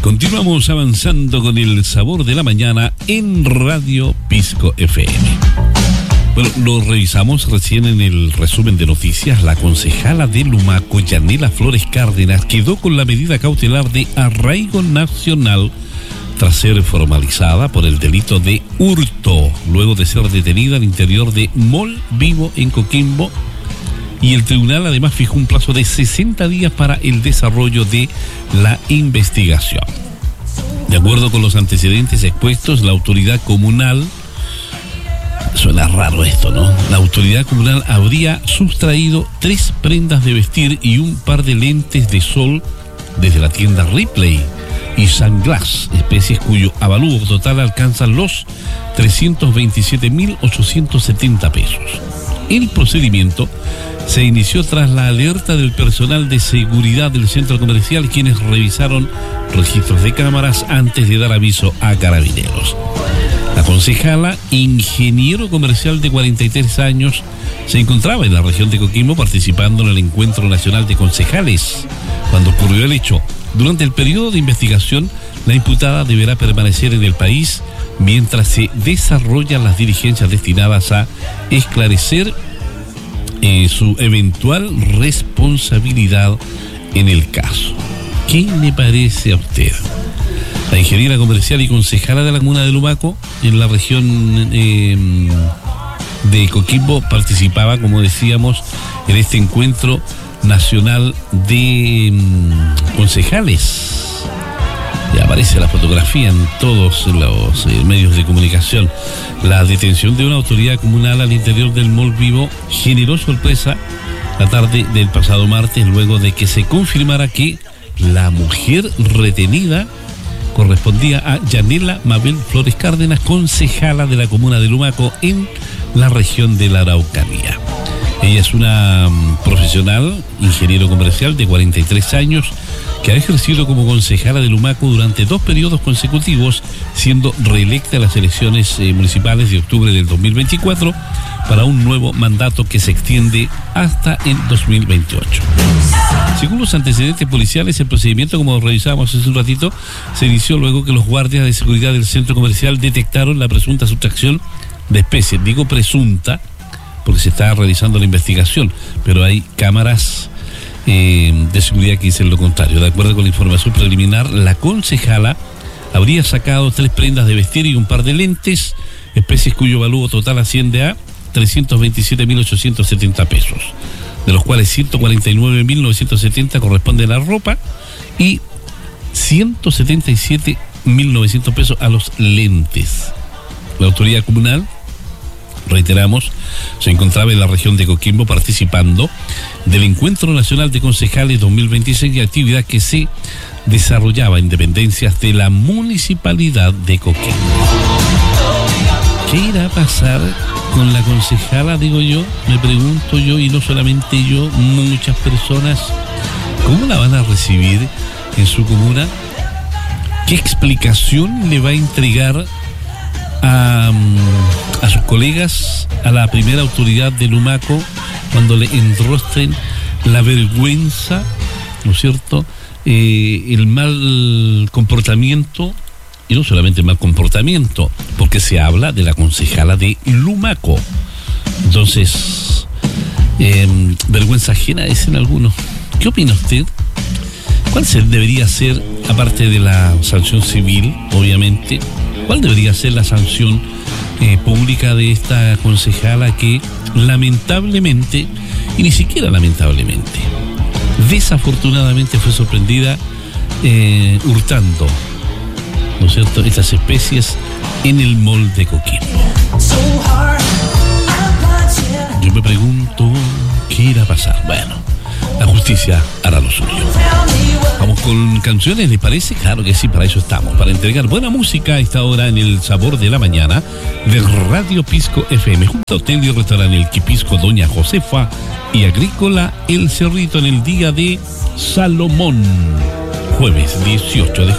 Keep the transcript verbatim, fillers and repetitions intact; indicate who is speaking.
Speaker 1: Continuamos avanzando con el sabor de la mañana en Radio Pisco F M. Bueno, lo revisamos recién en el resumen de noticias. La concejala de Lumaco, Yanela Flores Cárdenas, quedó con la medida cautelar de arraigo nacional tras ser formalizada por el delito de hurto, luego de ser detenida al interior de Mall Vivo en Coquimbo. Y el tribunal además fijó un plazo de sesenta días para el desarrollo de la investigación. De acuerdo con los antecedentes expuestos, la autoridad comunal, suena raro esto, ¿no? La autoridad comunal habría sustraído tres prendas de vestir y un par de lentes de sol desde la tienda Ripley y Sunglass, especies cuyo avalúo total alcanza los trescientos veintisiete mil ochocientos setenta pesos. El procedimiento se inició tras la alerta del personal de seguridad del centro comercial, quienes revisaron registros de cámaras antes de dar aviso a carabineros. La concejala, ingeniero comercial de cuarenta y tres años, se encontraba en la región de Coquimbo participando en el Encuentro Nacional de Concejales cuando ocurrió el hecho. Durante el periodo de investigación, la imputada deberá permanecer en el país mientras se desarrollan las diligencias destinadas a esclarecer eh, su eventual responsabilidad en el caso. ¿Qué le parece a usted? La ingeniera comercial y concejala de la comuna de Lumaco, en la región eh, de Coquimbo, participaba, como decíamos, en este encuentro nacional de um, concejales. Ya aparece la fotografía en todos los eh, medios de comunicación. La detención de una autoridad comunal al interior del Mall Vivo generó sorpresa la tarde del pasado martes, luego de que se confirmara que la mujer retenida correspondía a Yanela Mabel Flores Cárdenas, concejala de la comuna de Lumaco en la región de la Araucanía. Ella es una um, profesional, ingeniero comercial de cuarenta y tres años, que ha ejercido como concejala de Lumaco durante dos periodos consecutivos, siendo reelecta en las elecciones eh, municipales de octubre del dos mil veinticuatro para un nuevo mandato que se extiende hasta el dos mil veintiocho. Según los antecedentes policiales, el procedimiento, como revisábamos hace un ratito, se inició luego que los guardias de seguridad del centro comercial detectaron la presunta sustracción de especies. Digo presunta porque se está realizando la investigación, pero hay cámaras eh, de seguridad que dicen lo contrario. De acuerdo con la información preliminar, la concejala habría sacado tres prendas de vestir y un par de lentes, especies cuyo valor total asciende a trescientos veintisiete mil ochocientos setenta pesos, de los cuales ciento cuarenta y nueve mil novecientos setenta corresponden a la ropa y ciento setenta y siete mil novecientos pesos a los lentes. La autoridad comunal, reiteramos, se encontraba en la región de Coquimbo participando del Encuentro Nacional de Concejales dos mil veintiséis, actividad que se desarrollaba en dependencias de la Municipalidad de Coquimbo. ¿Qué irá a pasar con la concejala, digo yo? Me pregunto yo, y no solamente yo, muchas personas. ¿Cómo la van a recibir en su comuna? ¿Qué explicación le va a entregar a, a sus colegas, a la primera autoridad de Lumaco, cuando le enrostren la vergüenza, ¿no es cierto?, eh, el mal comportamiento? Y no solamente el mal comportamiento, porque se habla de la concejala de Lumaco. Entonces, eh, vergüenza ajena, dicen algunos. ¿Qué opina usted? ¿Cuál se debería ser, aparte de la sanción civil, obviamente, cuál debería ser la sanción eh, pública de esta concejala que lamentablemente, y ni siquiera lamentablemente, desafortunadamente fue sorprendida eh, hurtando, ¿no es cierto?, estas especies en el Mall de Coquimbo? Yo me pregunto, ¿qué irá a pasar? Bueno, la justicia hará lo suyo. Vamos con canciones, ¿les parece? Claro que sí, para eso estamos, para entregar buena música a esta hora en el sabor de la mañana de Radio Pisco F M, junto a Hotel y Restaurante El Quipisco Doña Josefa y Agrícola El Cerrito, en el día de Salomón, jueves dieciocho de junio.